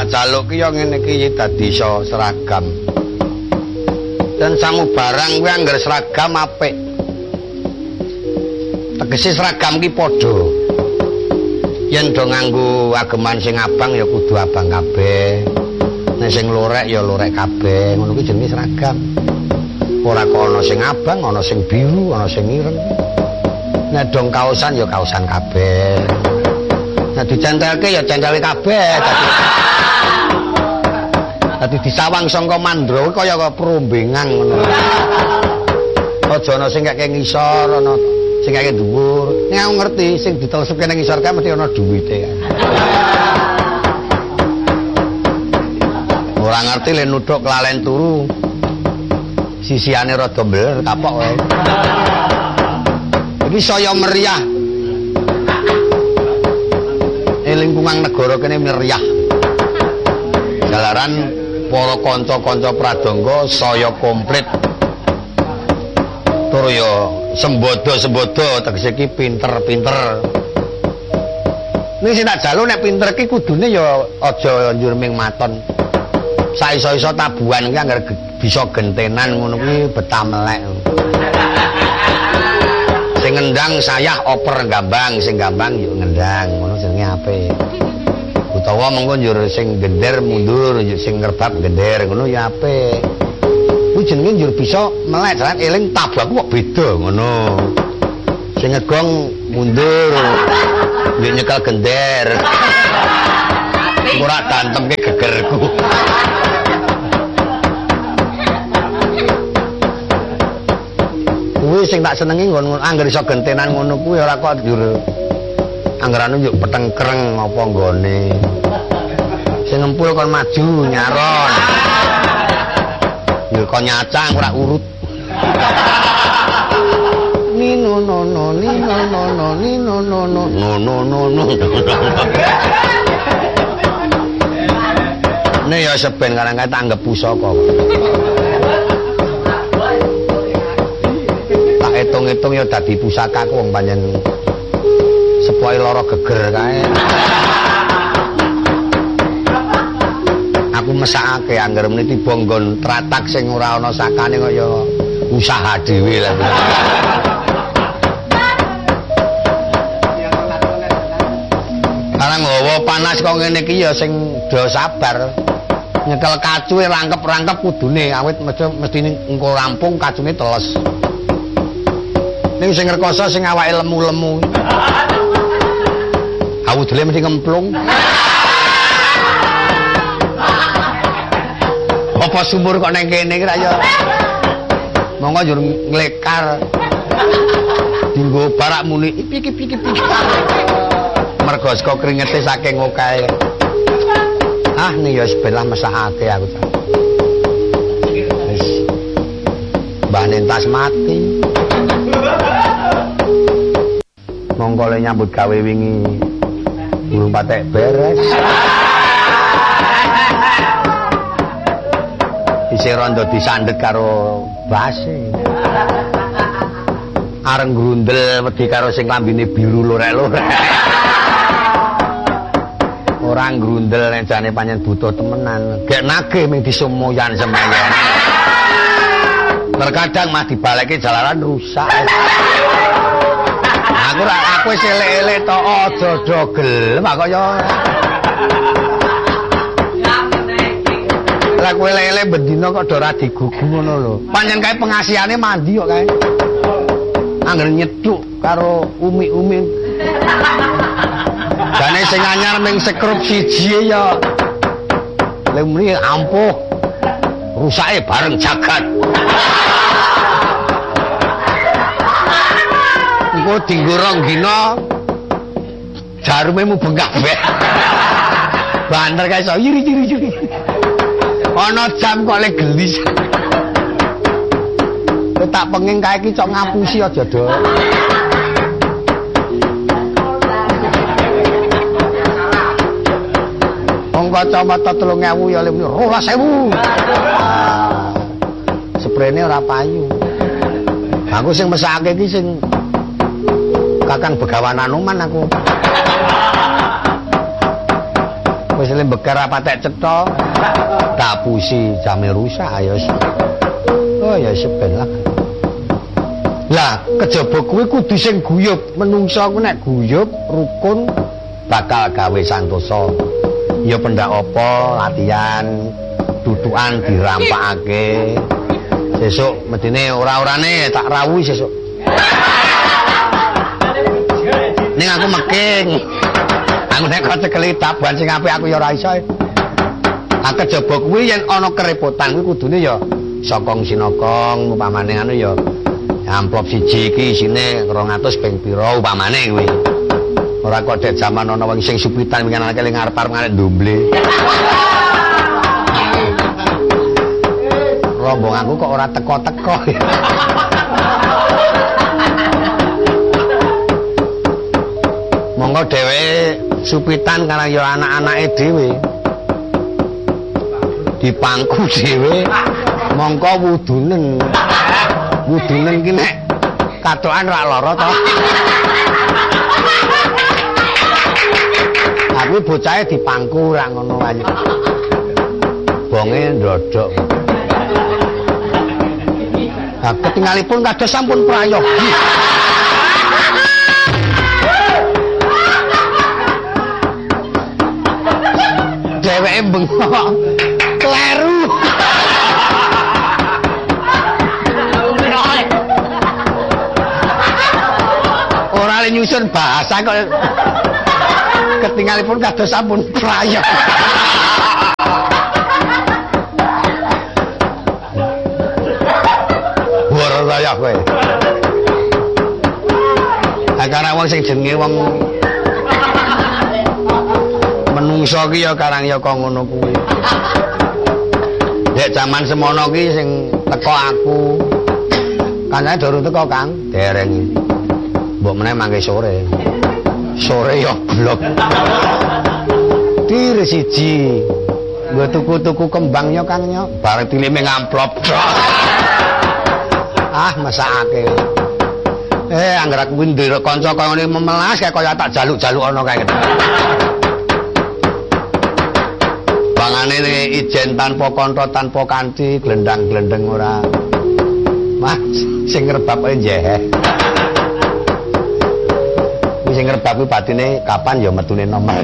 tak jaluk ki ya ngene iki dadi iso seragam. Dan samubarang kuwi anggar seragam apik. Tegese seragam ki padha. Yen do nganggo ageman sing abang ya kudu abang kabeh. Nek sing lorek ya lorek kabeh. Ngono kuwi jenenge seragam. Ora kok ana sing abang, ana sing biru, ana sing ireng. Nek dong kaosan ya kaosan kabeh. Nek dicentelke ya centele kabeh. Dadi disawang sangka mandra kaya perombengan ngono. Aja ana sing kek ngisor, ana sing kek dhuwur. Nek aku ngerti sing ditelesuke nang ngisor kae mesti ana duwite. Ora ngerti le nuthuk kelalen turu. Sisiane rada mbeler kapok wae. Iki saya meriah. Lingkungan negara kene meriah. Jalaran para kanca-kanca pradangga saya komplit. Tur ya sembodo-sembodo tegese iki pinter-pinter. Ning sing tak jalu nek pinter iki kudune ya aja njur ming maton. Saiso-iso tabuhan ki anggar bisa gentenan ngono kuwi betah melek. Sing ngendang sayah oper gambang, sing gambang yo ngendang, ngono jenenge apik. Utawa mengko njur sing gender mundur, sing ngerbab gender, ngono ya apik. Kuwi jenenge njur bisa melek jalan eling tabuhku kok beda ngono. Sing ngegong mundur, yo nyekel gender. Ora dantemke gegerku. Kuwi sing tak senengi nggon angger iso gentenan ngono kuwi ora kok njur anggerane yo petengkreng apa nggone. Sing ngempul kon maju nyaron. Yo kon nyacang ora urut. Nino no no nino no no nino no no no no no. Nek ya seben kadang-kadang tak anggap pusaka. Tak hitung-hitung ya dadi pusakaku wong pancen sepoe lara geger kae. Aku mesakake angger meniti bonggon tratak sing ora ana sakane kok ya usaha dhewe lah. Karang hawa panas kok ngene iki ya sing do sabar. Nyekel kacuwe rangkep-rangkep kudune awit mesti engko rampung kacune teles. Ning sing rekoso sing awake lemu-lemu. Awudele mesti ngemplung. Apa sumur kok nang kene iki ra ya. Monggo njur nglekar. Dinggo barak muni iki. Mergo saka kringete saking okae. Ah nih ya sebelah mesakake aku. Wis. Mbah Nentas mati. Monggo le nyambut gawe wingi burung patek beres. Isih rondo disandhet karo base. Areng grundel wedi karo sing lambine biru lorek-lorek. Orang grundel nek jane pancen butuh temenan. Gek nagih ming disumoyan semoyan. Terkadang mah dibalekke jalaran rusak. Aku wis elek-elek to aja dogel, mak kaya. Lah kowe elek-elek bendina kok do ora digugu ngono lho. Pancen kae pengasihane mandi kok kae. Angger nyethuk karo umi-umi. Jane sing anyar ming sekrup siji ya. Lha mriki ampuh. Rusake bareng jagat. Engko dinggo rong dina jarume mubeng kabeh. Banter kae iso yiri-yiri. Ana jam kok le gelis. Kowe tak penging kae iki cok ngapusi aja do. Kacamata 3.000 ya 12.000. Sprene ora payu. Aku sing mesake iki sing Kakang Begawan Anoman aku. wis lembeker patek cetha. Tak pusi jame rusak ya. Oh ya seben lah. Lah kejaba kuwi kudu sing guyub, menungsa ku nek guyub rukun bakal gawe santosa. Ya pendak apa latihan dudukan dirampakake. Sesuk medine ora-orane tak rawuhi sesuk. Ning aku meking. Aku nek kok cekeli taban sing apik aku ya ora iso. Kejaba kuwi yen ana kerepotan kuwi kudune ya sokong sinokong upamane anu ya amplop siji iki isine 200 ping pira upamane kuwi. Ora kok dek jaman ana wong sing supitan wingi anake ning ngarep-arep ngarep ndomble. Rombonganku kok ora teko-teko. Monggo dheweke supitan karang ya anak-anake dhewe. Dipangku dhewe mongko wudunen. Wudunen ki nek katokan ra lara to. Aku bocahe dipangku ra ngono ae. Bonge ndodok. Nah, ketinggalipun kados sampun prayogi. Dheweke bengok kleru. Ora le nyusun bahasa kok. Ketinggalipun kados sampun prayogi. Saya kowe. Karang wong sing jenenge wong menungso ki ya karang ya kok ngono kuwi. Nek jaman semono ki sing teko aku. Kancane durung teko, Kang. Dereng. Mbok meneh mangke sore. Sore ya blok. Dir siji. Nggo tuku-tuku kembang ya, Kang ya. Bareng dilime ngamplop. Ah mesakake. Angger aku ndira kanca kaya ngene memelas kaya tak jaluk-jaluk ana kae. Bangane ijen tanpa kontra tanpa kanthi glendang-glendeng ora. Mas sing ngrebab kaya njeheh. Sing ngrebab kuwi batine kapan ya metune nomor.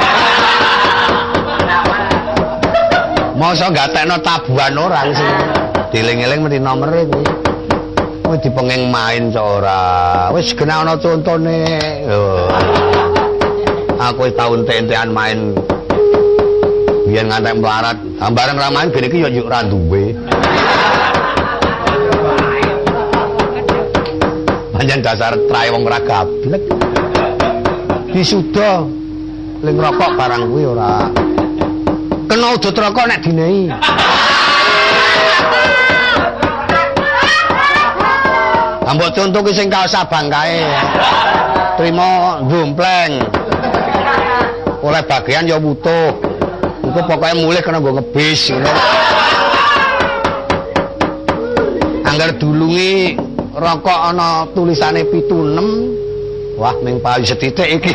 Mosok gatekno tabuhan orang sing dieling-eling mesti nomere kuwi. Wis dipenging main cok ora. Wis kena ana contone. Aku wis tau entek-entekan main. Biyen ngantek melarat, bareng ra main gene iki yo ora duwe. Panjen dasar trae wong ora gablek. Disuda ling rokok barang kuwi ora. Kena udut rokok nek dinehi. Ambok contoh ki sing kaos abang kae. Trimo ndumpleng. Oleh bagian ya wutuh. Iku pokoke mulih kena nggo ngebis ngono. Angger dulungi rokok ana tulisane 76. Wah ning payu setitik iki.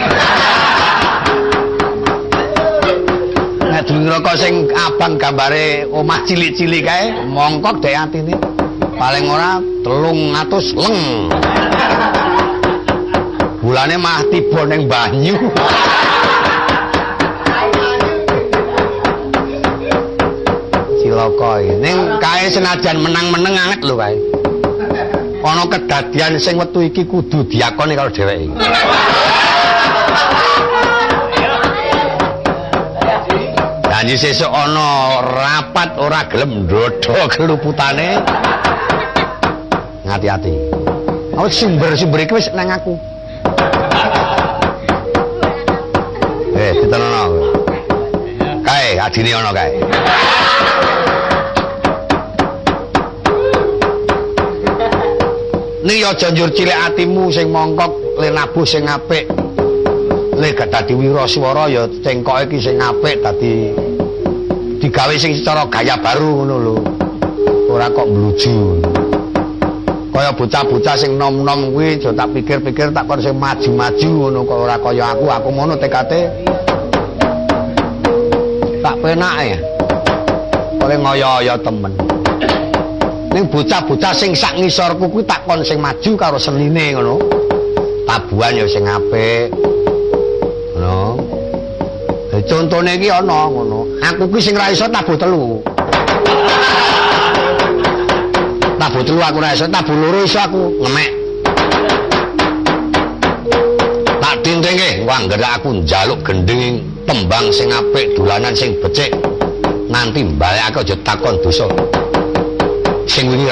Nek dulungi rokok sing abang gambare omah cilik-cilik kae, mongkok dek atine. Paling ora 300 leng. Bulane mah tiba ning banyu. Cilaka iki. Ning kae senajan menang-meneng anget lho kae. Ana kedadian sing wektu iki kudu diakoni karo dheweke. Janji sesuk ana rapat ora gelem ndodho keluputane. Hati-hati. Awak sumber-sumber iki wis nang aku. Ditenono. Kae adine ana kae. Ning ya aja njur cilik atimu sing mongkok le nabuh sing apik. Le gak dadi wiraswara ya cengkoke iki sing apik dadi digawe sing secara gaya baru ngono lho. Ora kok mbluju. Kaya bocah-bocah sing nom-nom kuwi aja tak pikir-pikir tak kon sing maju-maju ngono kok ora kaya aku mono tekate. tak penake. Oleh ngoyo-oyo temen. Ning bocah-bocah sing sak ngisorku kuwi tak kon sing maju karo senine ngono. Tabuhan ya sing apik. Ngono. Contone iki ana ngono. Aku kuwi sing ra iso tabuh telu. Tabuh telu aku ra iso, tabuh loro iso aku ngemek. Tak dintingke, wah nggerak aku njaluk gending tembang sing apik, dolanan sing becik. Nanti mbalekake aja takon dosa. Sing wingi